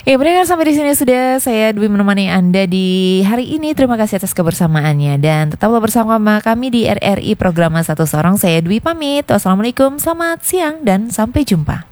Ya benar, sampai di sini sudah saya Dwi menemani Anda di hari ini. Terima kasih atas kebersamaannya dan tetaplah bersama kami di RRI Program Satu Sorong. Saya Dwi pamit. Wassalamualaikum, selamat siang dan sampai jumpa.